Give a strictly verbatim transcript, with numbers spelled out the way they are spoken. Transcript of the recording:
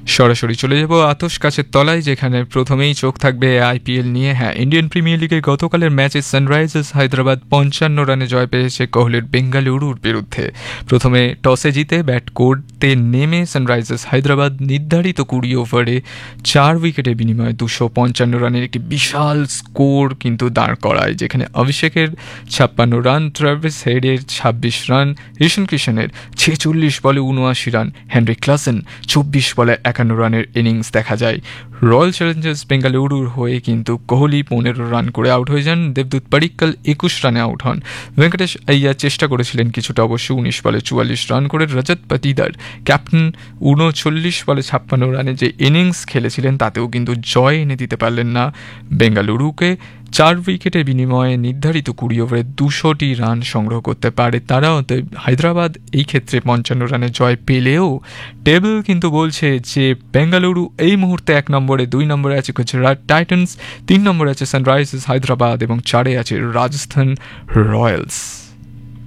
সরাসরি চলে যাব আতশ কাছের তলায়, যেখানে প্রথমেই চোখ থাকবে আইপিএল নিয়ে। হ্যাঁ, ইন্ডিয়ান প্রিমিয়ার লিগের গতকালের ম্যাচে সানরাইজার্স হায়দ্রাবাদ পঞ্চান্ন রানে জয় পেয়েছে কোহলির বেঙ্গালুরুর বিরুদ্ধে। প্রথমে টসে জিতে ব্যাট করতে নেমে সানরাইজার্স হায়দ্রাবাদ নির্ধারিত কুড়ি ওভারে চার উইকেটের বিনিময়ে দুশো পঞ্চান্ন রানের একটি বিশাল স্কোর কিন্তু দাঁড় করায়, যেখানে অভিষেকের ছাপ্পান্ন রান, ট্রাভিস হেডের ছাব্বিশ রান, ঈশান কিষানের ছেচল্লিশ বলে উনআশি রান, হেনরি ক্লাসেন চব্বিশ বলে একান্ন রানের ইনিংস দেখা যায়। রয়্যাল চ্যালেঞ্জার্স বেঙ্গালুরুর হয়ে কিন্তু কোহলি পনেরো রান করে আউট হয়ে যান, দেবদূত পাডিক্কাল একুশ রানে আউট হন। ভেঙ্কটেশ আইয়ার চেষ্টা করেছিলেন কিছুটা, অবশ্য উনিশ বলে চুয়াল্লিশ রান করে। রজত পাটিদার ক্যাপ্টেন উনচল্লিশ বলে ছাপ্পান্ন রানে যে ইনিংস খেলেছিলেন তাতেও কিন্তু জয় এনে দিতে পারলেন না বেঙ্গালুরুকে। চার উইকেটের বিনিময়ে নির্ধারিত কুড়ি ওভারে দুশোটি রান সংগ্রহ করতে পারে তারা। অতএব হায়দ্রাবাদ এই ক্ষেত্রে পঞ্চান্ন রানে জয় পেলেও টেবিল কিন্তু বলছে যে বেঙ্গালুরু এই মুহূর্তে এক নম্বরে, দুই নম্বরে আছে গুজরাট টাইটান্স, তিন নম্বরে আছে সানরাইজার্স হায়দ্রাবাদ এবং চারে আছে রাজস্থান রয়্যালস।